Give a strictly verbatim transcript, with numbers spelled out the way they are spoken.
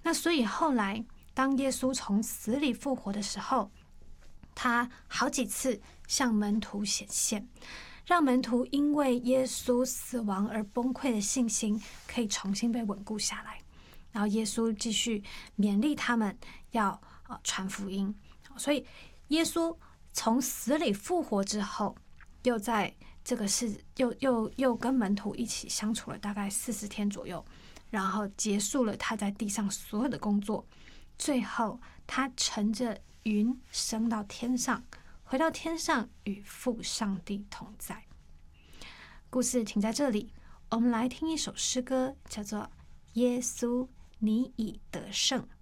那所以后来当耶稣从死里复活的时候，他好几次向门徒显现，让门徒因为耶稣死亡而崩溃的信心可以重新被稳固下来。然后耶稣继续勉励他们要呃传福音。所以耶稣从死里复活之后，又在这个是又又又跟门徒一起相处了大概四十天左右，然后结束了他在地上所有的工作。最后他乘着云升到天上，回到天上与父上帝同在。故事停在这里，我们来听一首诗歌，叫做《耶稣，你已得胜》。